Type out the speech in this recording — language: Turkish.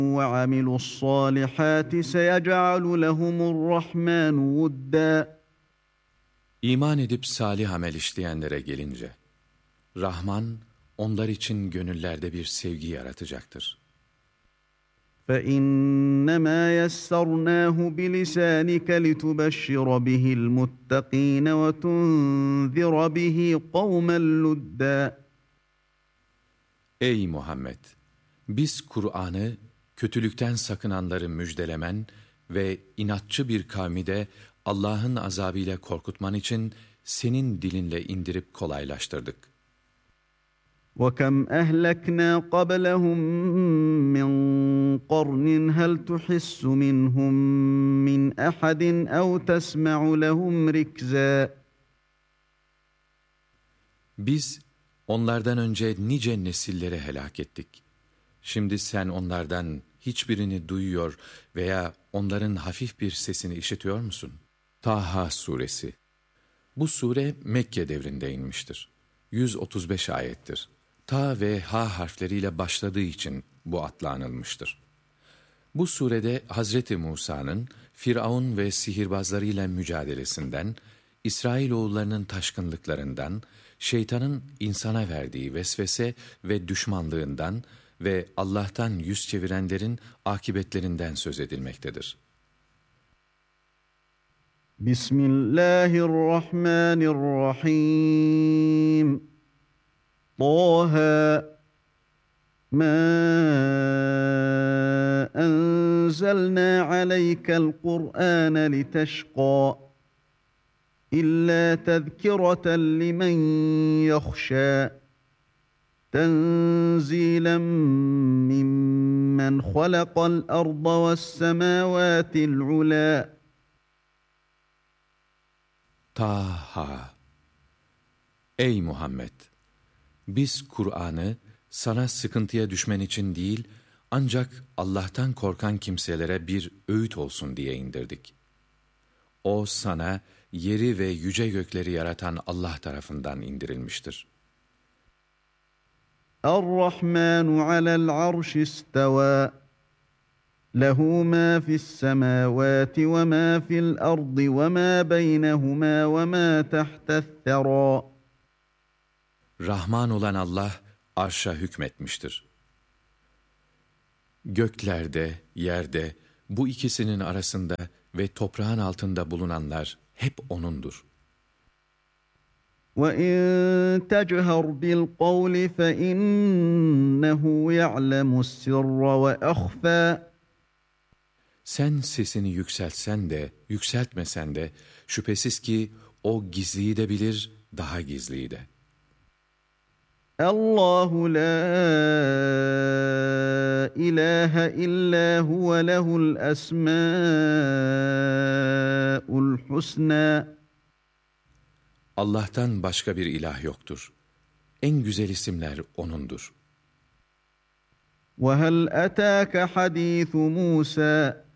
وعملوا الصالحات سيجعل لهم الرحمن ودا. İman edip salih amel işleyenlere gelince, Rahman onlar için gönüllerde bir sevgi yaratacaktır. فإنما يسرناه بلسانك لتبشر به المتقين وتنذر به قوما لدا. Ey Muhammed! Biz Kur'an'ı kötülükten sakınanları müjdelemen ve inatçı bir kavmi de Allah'ın azabıyla korkutman için senin dilinle indirip kolaylaştırdık. وَكَمْ أَهْلَكْنَا قَبْلَهُمْ مِنْ قَرْنٍ هَلْ تُحِسُّ مِنْهُمْ مِنْ أَحَدٍ أَوْ تَسْمَعُ لَهُمْ رِكْزًا. Biz onlardan önce nice nesilleri helak ettik. Şimdi sen onlardan hiçbirini duyuyor veya onların hafif bir sesini işitiyor musun? Taha Suresi. Bu sure Mekke devrinde inmiştir. 135 ayettir. Ta ve ha harfleriyle başladığı için bu adla anılmıştır. Bu surede Hazreti Musa'nın Firavun ve sihirbazlarıyla mücadelesinden, İsrailoğullarının taşkınlıklarından, şeytanın insana verdiği vesvese ve düşmanlığından ve Allah'tan yüz çevirenlerin akıbetlerinden söz edilmektedir. Bismillahirrahmanirrahim. Taha ma enzelna aleykel Kur'ane liteşqa İlla tezkireten limen yakhşâ. Tenzilen mimmen halakal arda ve's-semâvâtil ulâ. Taha. Ey Muhammed! Biz Kur'an'ı sana sıkıntıya düşmen için değil, ancak Allah'tan korkan kimselere bir öğüt olsun diye indirdik. O sana yeri ve yüce gökleri yaratan Allah tarafından indirilmiştir. Er-Rahmanu alel arş istevâ. Lehu ma fi's-semâvâti ve ma fi'l-ardı ve ma beynehumâ ve ma tahte's-serâ. Rahman olan Allah arşa hükmetmiştir. Göklerde, yerde, bu ikisinin arasında ve toprağın altında bulunanlar hep O'nundur. وَاِنْ تَجْهَرْ بِالْقَوْلِ فَاِنَّهُ يَعْلَمُ السِّرَّ وَأَخْفَى. Sen sesini yükseltsen de, yükseltmesen de, şüphesiz ki O gizliyi de bilir, daha gizliyi de. Allahu la ilahe illa huve lehul esmâ'ul husnâ. Allah'tan başka bir ilah yoktur. En güzel isimler O'nundur. وَهَلْ أَتَاكَ حَد۪يثُ مُوسَى.